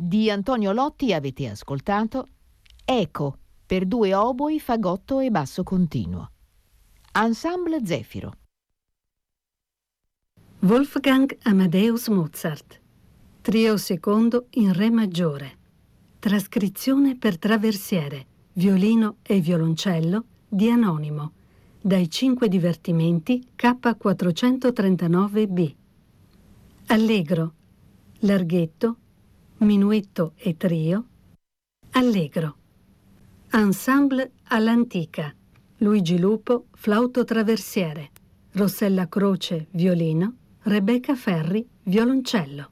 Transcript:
Di Antonio Lotti avete ascoltato Eco per 2 oboi, fagotto e basso continuo. Ensemble Zefiro. Wolfgang Amadeus Mozart. Trio secondo in Re maggiore. Trascrizione per traversiere, violino e violoncello di Anonimo, dai 5 divertimenti K439B. Allegro, larghetto, minuetto e trio. Allegro. Ensemble all'antica. Luigi Lupo, flauto traversiere. Rossella Croce, violino. Rebecca Ferri, violoncello.